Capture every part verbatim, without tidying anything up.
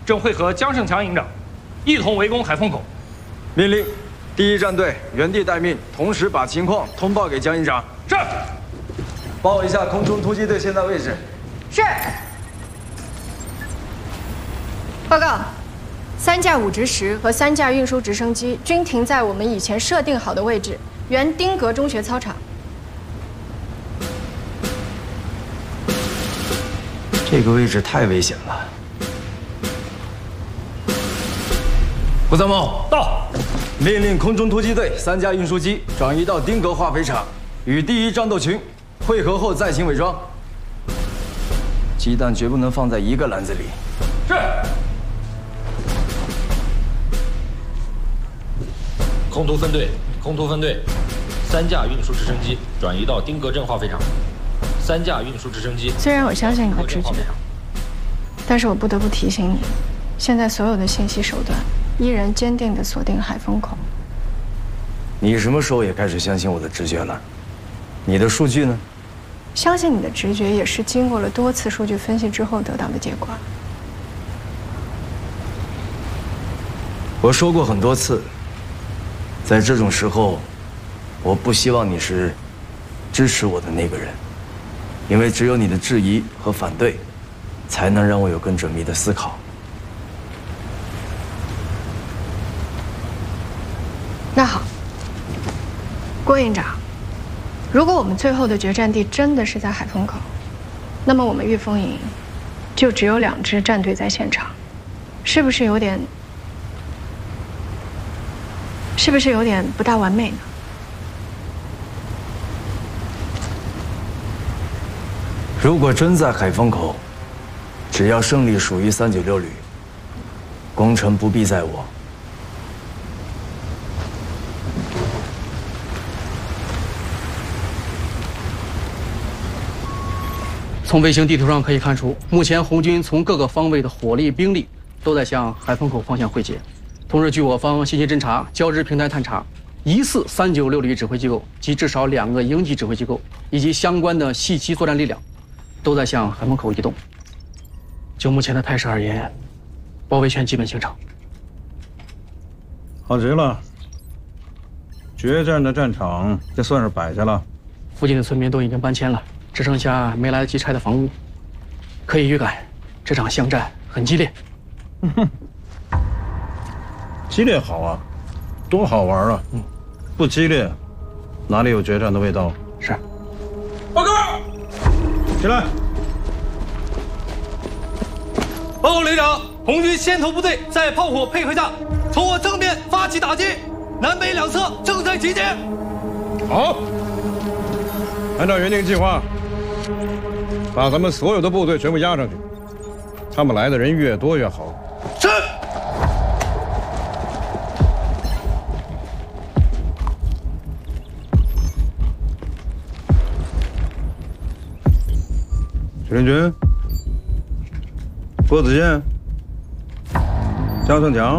正会和江胜强营长一同围攻海丰口。 命令，第一战队原地待命，同时把情况通报给江营长。 是。 报一下空中突击队现在位置。 是。报告，三架武直十和三架运输直升机均停在我们以前设定好的位置，原丁格中学操场。 这个位置太危险了。胡参谋到，命令空中突击队三架运输机转移到丁格化肥厂，与第一战斗群汇合后再行伪装。鸡蛋绝不能放在一个篮子里。 是。 空突分队，空突分队，三架运输直升机转移到丁格镇化肥厂。 三架运输直升机。 虽然我相信你的直觉，但是我不得不提醒你，现在所有的信息手段依然坚定地锁定海丰口。 你什么时候也开始相信我的直觉了？你的数据呢？ 相信你的直觉也是经过了多次数据分析之后得到的结果。 我说过很多次，在这种时候，我不希望你是支持我的那个人。 因为只有你的质疑和反对，才能让我有更缜密的思考。 那好，郭营长，如果我们最后的决战地真的是在海丰口，那么我们御风营就只有两支战队在现场，是不是有点？是不是有点不大完美呢？ 如果真在海丰口，只要胜利属于三九六旅，功臣不必在我。 从卫星地图上可以看出，目前红军从各个方位的火力、兵力都在向海丰口方向汇集。同时，据我方信息侦查、交织平台探查，疑似三九六旅指挥机构及至少两个营级指挥机构以及相关的细期作战力量。 都在向海丰口移动。就目前的态势而言，包围圈基本形成。 好极了，决战的战场这算是摆下了。 附近的村民都已经搬迁了，只剩下没来得及拆的房屋。可以预感，这场巷战很激烈。 哼，激烈好啊，多好玩啊！嗯，不激烈，哪里有决战的味道？ 是。 报告。 起来！ 报告连长，红军先头部队在炮火配合下，从我正面发起打击，南北两侧正在集结。 好，按照原定计划，把咱们所有的部队全部压上去，他们来的人越多越好。 是。 许令军、郭子健、江胜强，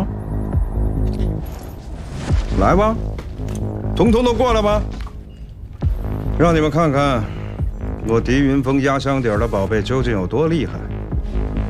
来吧，统统都过来吧，让你们看看我狄云峰压箱底儿的宝贝究竟有多厉害。